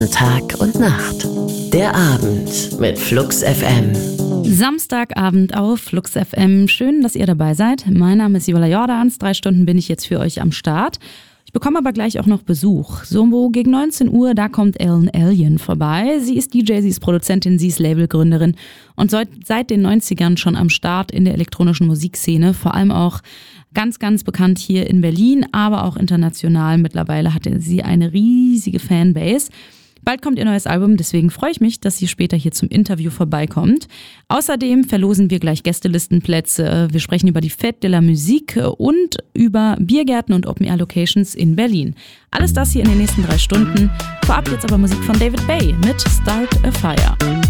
Tag und Nacht. Der Abend mit Flux FM. Samstagabend auf Flux FM. Schön, dass ihr dabei seid. Mein Name ist Jola Jordans. 3 Stunden bin ich jetzt für euch am Start. Ich bekomme aber gleich auch noch Besuch. So gegen 19 Uhr, da kommt Ellen Allien vorbei. Sie ist DJ, sie ist Produzentin, sie ist Labelgründerin und seit den 90ern schon am Start in der elektronischen Musikszene. Vor allem auch ganz, ganz bekannt hier in Berlin, aber auch international. Mittlerweile hat sie eine riesige Fanbase. Bald kommt ihr neues Album, deswegen freue ich mich, dass sie später hier zum Interview vorbeikommt. Außerdem verlosen wir gleich Gästelistenplätze. Wir sprechen über die Fête de la Musique und über Biergärten und Open-Air-Locations in Berlin. Alles das hier in den nächsten 3 Stunden. Vorab jetzt aber Musik von David Bay mit Start a Fire.